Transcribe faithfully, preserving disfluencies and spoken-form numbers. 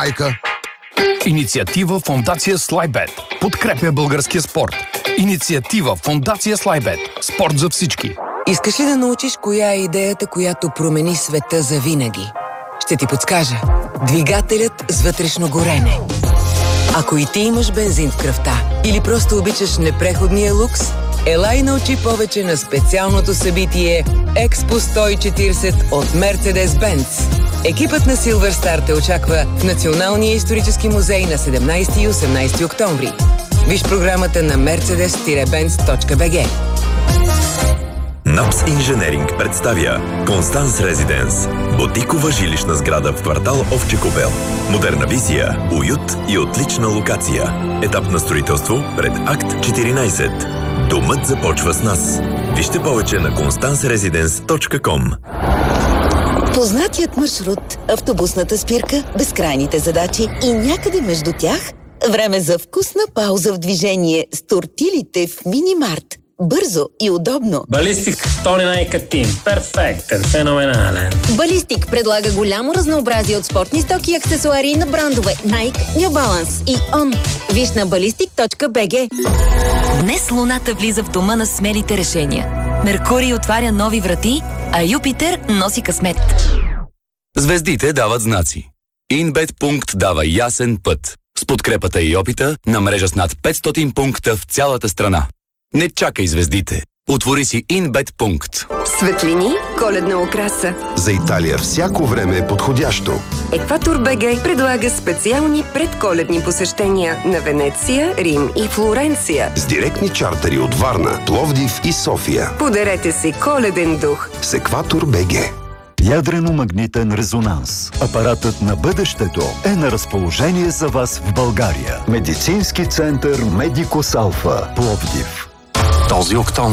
майка. Инициатива Фондация Слайбет. Подкрепя българския спорт. Инициатива Фондация Слайбет. Спорт за всички. Искаш ли да научиш коя е идеята, която промени света за винаги? Ще ти подскажа. Двигателят с вътрешно горене. Ако и ти имаш бензин в кръвта или просто обичаш непреходния лукс, ела и научи повече на специалното събитие Експо сто и четиридесет от Mercedes-Benz. Екипът на Silver Star те очаква в Националния исторически музей на седемнайсети и осемнайсети октомври. Виж програмата на мерцедес бенц точка би джи. НАПС Инженеринг представя Констанс Резиденс. Ботикова жилищна сграда в квартал Овче купел. Модерна визия, уют и отлична локация. Етап на строителство пред Акт четиринайсет. Домът започва с нас. Вижте повече на констанс резиденс точка ком. Познатият маршрут, автобусната спирка, безкрайните задачи и някъде между тях време за вкусна пауза в движение с тортилите в Минимарт. Бързо и удобно. Балистик Тони Найкатин. Перфектен, феноменален. Балистик предлага голямо разнообразие от спортни стоки и аксесуари на брандове Nike, New Balance и On. Виж на балистик точка би джи. Днес Луната влиза в дома на смелите решения. Меркурий отваря нови врати, а Юпитер носи късмет. Звездите дават знаци. Инбет пункт дава ясен път. С подкрепата и опита на мрежа с над петстотин пункта в цялата страна. Не чакай звездите. Отвори си Инбет пункт. Светлини, коледна украса. За Италия всяко време е подходящо. Екватор БГ предлага специални предколедни посещения на Венеция, Рим и Флоренция. С директни чартери от Варна, Пловдив и София. Подарете си коледен дух. С Екватор БГ. Ядрено-магнитен резонанс. Апаратът на бъдещето е на разположение за вас в България. Медицински център Медикос Алфа, Пловдив. Този октомври